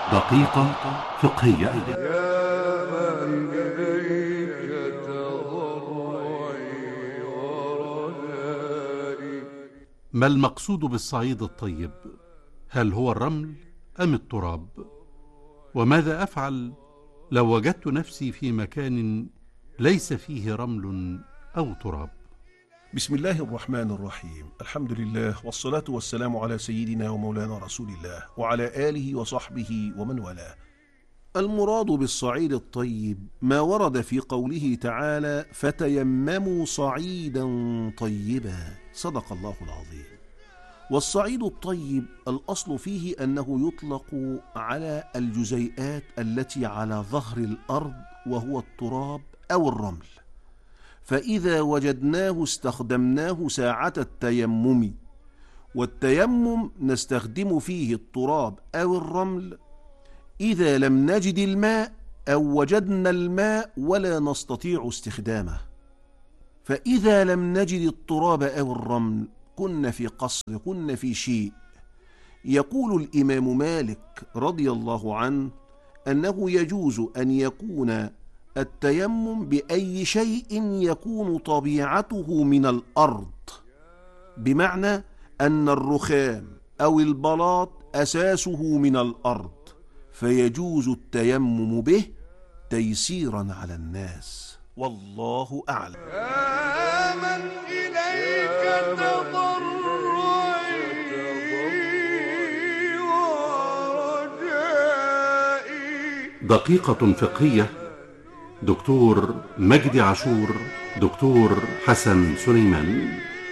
دقيقة فقهية. يا من إليك تضرعي ورجائي. ما المقصود بالصعيد الطيب؟ هل هو الرمل أم التراب؟ وماذا أفعل لو وجدت نفسي في مكان ليس فيه رمل أو تراب؟ بسم الله الرحمن الرحيم. الحمد لله والصلاة والسلام على سيدنا ومولانا رسول الله وعلى آله وصحبه ومن والاه. المراد بالصعيد الطيب ما ورد في قوله تعالى: فتيمموا صعيدا طيبا. صدق الله العظيم. والصعيد الطيب الأصل فيه أنه يطلق على الجزيئات التي على ظهر الأرض، وهو التراب أو الرمل، فإذا وجدناه استخدمناه ساعة التيمم. والتيمم نستخدم فيه التراب أو الرمل إذا لم نجد الماء أو وجدنا الماء ولا نستطيع استخدامه. فإذا لم نجد التراب أو الرمل كنا في قصر، كنا في شيء. يقول الإمام مالك رضي الله عنه أنه يجوز أن يكون التيمم بأي شيء يكون طبيعته من الأرض، بمعنى أن الرخام أو البلاط أساسه من الأرض، فيجوز التيمم به تيسيرا على الناس، والله أعلم. يا من إليك تضرعي ورجائي. دقيقة فقهية. دكتور مجدي عاشور، دكتور حسن سليمان.